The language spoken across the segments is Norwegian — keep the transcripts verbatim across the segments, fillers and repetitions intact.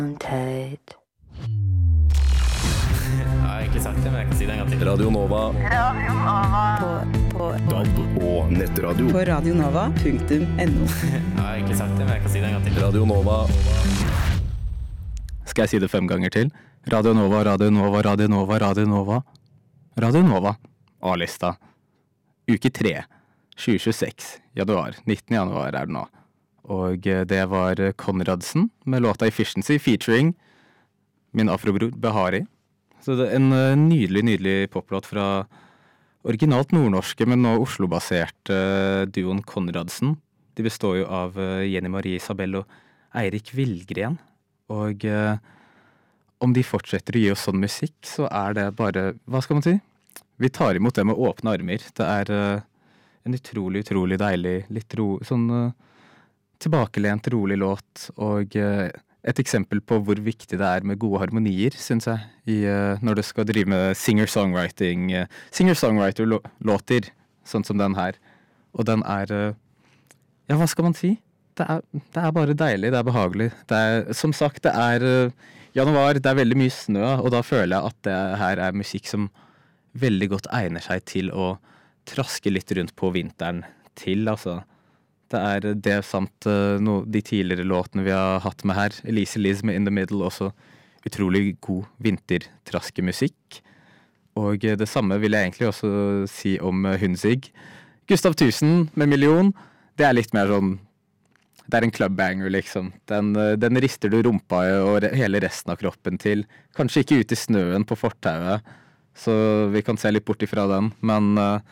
Teit. Jeg har egentlig sagt det, men jeg kan si det en gang til. Radio Nova. Radio Nova. På, på, D A B og nettradio. På radionova punktum no. Jeg har egentlig sagt det, men jeg kan si det en gang til. Radio Nova. Skal jeg si det fem ganger til? Radio Nova, Radio Nova, Radio Nova, Radio Nova. Radio Nova. A-lista. Uke tre. tjue tjueseks. Januar. nittende januar er det nå. Og det var Konradsen med låta Efficiency featuring min afrobror Behari. Så det er en nydelig, nydelig poplåt fra originalt nordnorske, men nå Oslo-basert uh, duoen Konradsen. De består jo av uh, Jenny Marie Isabel og Eirik Villgren. Og uh, om de fortsetter å gi oss sånn musikk, så er det bare, hva skal man si? Vi tar imot det med åpne armer. Det er uh, en utrolig, utrolig deilig, litt ro, sånn uh, tilbakelent, rolig låt, og uh, et eksempel på hvor viktig det er med gode harmonier, synes jeg, i, uh, når du skal drive med singer-songwriting, uh, singer-songwriter-låter, sånn som den her. Og den er, uh, ja, hva skal man si? Det er, det er bare deilig, det er behagelig. Det er, som sagt, det er uh, januar, det er veldig mye snø, og da føler jeg at det her er musikk som veldig godt egner seg til å traske litt rundt på vinteren til, altså. Det er det samt uh, no, de tidligere låtene vi har hatt med her. Elise Liz med In the Middle, også utrolig god vintertraskemusikk. Og uh, det samme vil jeg egentlig også si om uh, Hunzig. Gustav Tusen med Million, det er litt mer sånn, det er en clubbanger liksom. Den, uh, den rister du rumpa i og re- hele resten av kroppen til. Kanskje ikke ut i snøen på fortauet, så vi kan se litt bort ifra den. Men uh,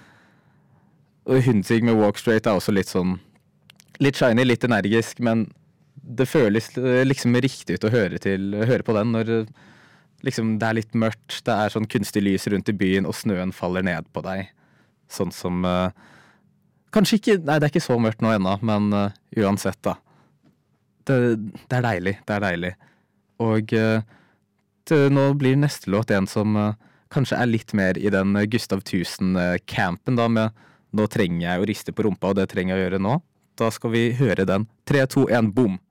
og Hunzig med Walk Straight er også litt sånn, litt shiny, litt energisk, men det føles liksom riktig ut å høre, til, høre på den når liksom, det er litt mørkt, det er sånn kunstig lys rundt i byen, og snøen faller ned på deg. Sånn som uh, kanskje ikke, nei det er ikke så mørkt nå ennå, men uh, uansett da. Det, det er deilig, det er deilig. Og uh, det, nå blir neste låt en som uh, kanskje er litt mer i den uh, Gustav Tusen-campen da, med nå trenger jeg å riste på rumpa, og det trenger jeg å gjøre nå. Da skal vi høre den. tre, to, en, boom!